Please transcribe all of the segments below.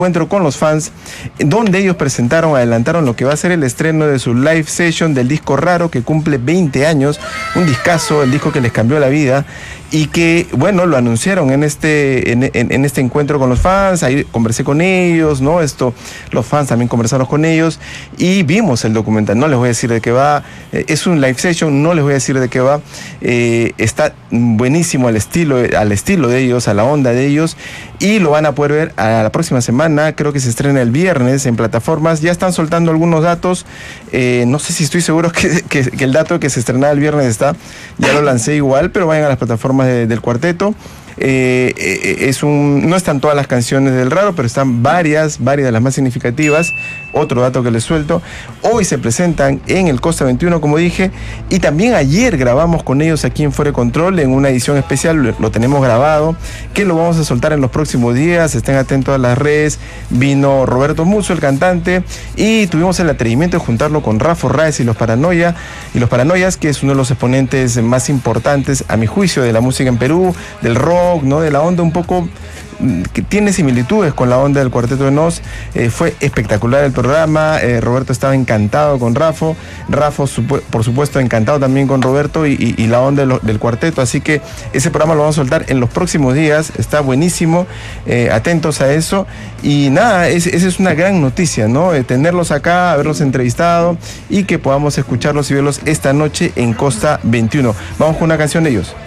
encuentro con los fans, donde ellos adelantaron lo que va a ser el estreno de su live session del disco Raro, que cumple 20 años, un discazo, el disco que les cambió la vida, y que, bueno, lo anunciaron en este encuentro con los fans. Ahí conversé con ellos, ¿no? Los fans también conversaron con ellos, y vimos el documental. No les voy a decir de qué va, es un live session, no les voy a decir de qué va, está buenísimo al estilo de ellos, a la onda de ellos, y lo van a poder ver a la próxima semana. Creo que se estrena el viernes en plataformas. Ya están soltando algunos datos, no sé si estoy seguro que el dato que se estrenaba el viernes está, ya lo lancé igual, pero vayan a las plataformas del cuarteto. No están todas las canciones del Raro, pero están varias de las más significativas. Otro dato que les suelto: hoy se presentan en el Costa 21, como dije, y también ayer grabamos con ellos aquí en Fuera de Control en una edición especial. Lo tenemos grabado, que lo vamos a soltar en los próximos días. Estén atentos a las redes. Vino Roberto Musso, el cantante, y tuvimos el atrevimiento de juntarlo con Rafo Raez y los Paranoias, que es uno de los exponentes más importantes, a mi juicio, de la música en Perú, del rock, ¿no? De la onda un poco que tiene similitudes con la onda del Cuarteto de Nos. Fue espectacular el programa. Roberto estaba encantado con Rafo, por supuesto encantado también con Roberto y la onda del cuarteto. Así que ese programa lo vamos a soltar en los próximos días. Está buenísimo, atentos a eso. Y nada, esa es una gran noticia, ¿no? Tenerlos acá, haberlos entrevistado y que podamos escucharlos y verlos esta noche en Costa 21. Vamos con una canción de ellos.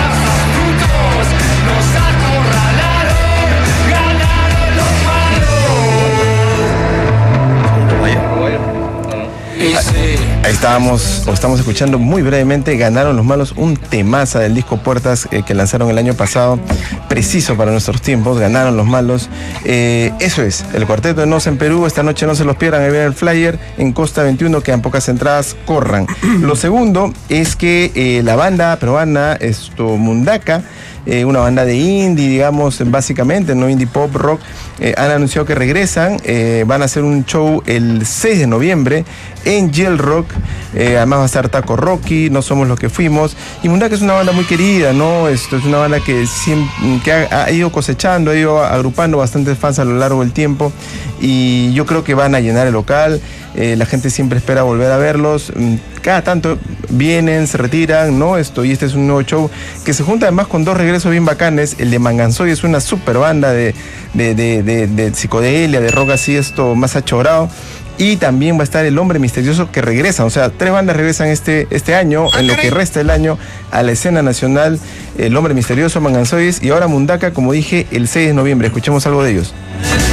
Ahí estamos escuchando muy brevemente Ganaron los Malos, un temaza del disco Puertas que lanzaron el año pasado, preciso para nuestros tiempos. Ganaron los Malos. Eso es, el Cuarteto de Nos en Perú. Esta noche no se los pierdan, ahí ven el flyer en Costa 21, quedan pocas entradas, corran. Lo segundo es que la banda peruana Mundaka, una banda de indie, digamos, básicamente, no indie pop, rock, han anunciado que regresan. Van a hacer un show el 6 de noviembre en Yel Rock. Además va a estar Taco Rocky, No Somos Los Que Fuimos. Y Mundaka es una banda muy querida, ¿no? Esto es una banda que ha ido cosechando, ha ido agrupando bastantes fans a lo largo del tiempo, y yo creo que van a llenar el local. La gente siempre espera volver a verlos. Cada tanto vienen, se retiran, ¿no? Y este es un nuevo show que se junta además con dos regresos bien bacanes. El de Manganzoy es una super banda de psicodelia, de rock así, más achorado. Y también va a estar El Hombre Misterioso, que regresa. O sea, 3 bandas regresan este año, en lo que resta del año, a la escena nacional. El Hombre Misterioso, Manganzoy y ahora Mundaka, como dije, el 6 de noviembre. Escuchemos algo de ellos.